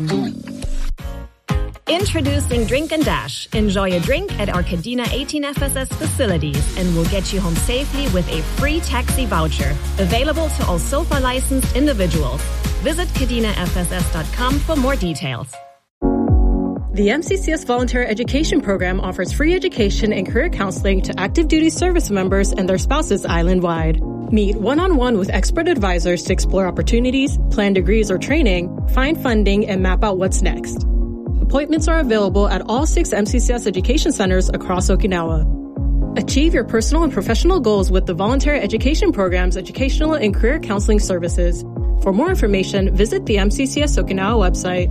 Introducing Drink and Dash. Enjoy a drink at our Kadena 18 FSS facilities and we'll get you home safely with a free taxi voucher. Available to all SOFA licensed individuals. Visit KadenaFSS.com for more details. The MCCS Volunteer Education Program offers free education and career counseling to active duty service members and their spouses island-wide. Meet one-on-one with expert advisors to explore opportunities, plan degrees or training, find funding, and map out what's next. Appointments are available at all 6 MCCS education centers across Okinawa. Achieve your personal and professional goals with the Volunteer Education Program's educational and career counseling services. For more information, visit the MCCS Okinawa website.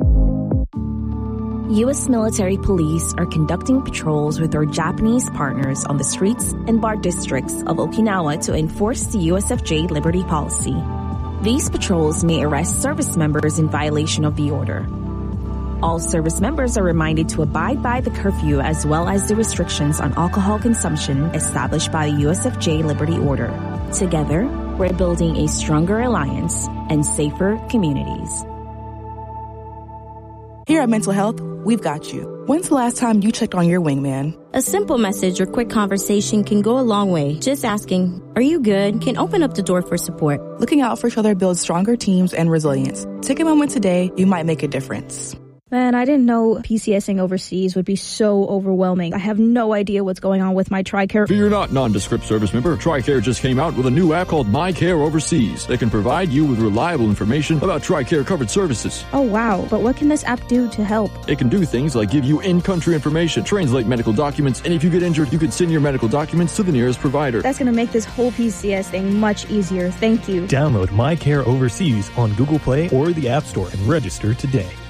U.S. military police are conducting patrols with our Japanese partners on the streets and bar districts of Okinawa to enforce the USFJ Liberty Policy. These patrols may arrest service members in violation of the order. All service members are reminded to abide by the curfew as well as the restrictions on alcohol consumption established by the USFJ Liberty Order. Together, we're building a stronger alliance and safer communities. Here at Mental Health, we've got you. When's the last time you checked on your wingman? A simple message or quick conversation can go a long way. Just asking, "Are you good?" can open up the door for support. Looking out for each other builds stronger teams and resilience. Take a moment today. You might make a difference. Man, I didn't know PCSing overseas would be so overwhelming. I have no idea what's going on with my TRICARE. Fear not, nondescript service member. TRICARE just came out with a new app called MyCare Overseas that can provide you with reliable information about TRICARE covered services. Oh, wow. But what can this app do to help? It can do things like give you in-country information, translate medical documents, and if you get injured, you can send your medical documents to the nearest provider. That's going to make this whole PCS thing much easier. Thank you. Download MyCare Overseas on Google Play or the App Store and register today.